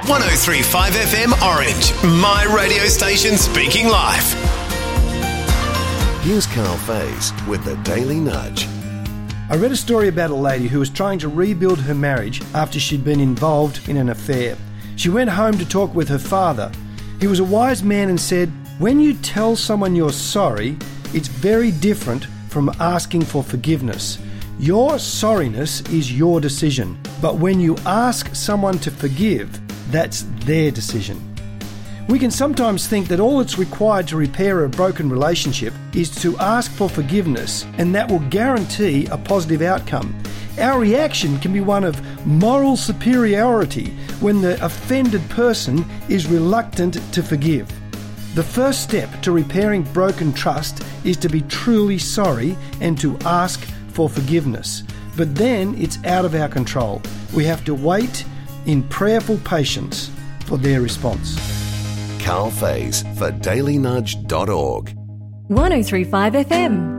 103.5 FM Orange, my radio station speaking life. Here's Carl Faze with the Daily Nudge. I read a story about a lady who was trying to rebuild her marriage after she'd been involved in an affair. She went home to talk with her father. He was a wise man and said, "When you tell someone you're sorry, it's very different from asking for forgiveness. Your sorriness is your decision, but when you ask someone to forgive, that's their decision." We can sometimes think that all that's required to repair a broken relationship is to ask for forgiveness, and that will guarantee a positive outcome. Our reaction can be one of moral superiority when the offended person is reluctant to forgive. The first step to repairing broken trust is to be truly sorry and to ask for forgiveness. But then it's out of our control. We have to wait in prayerful patience for their response. Carl Faze for dailynudge.org. 103.5 FM.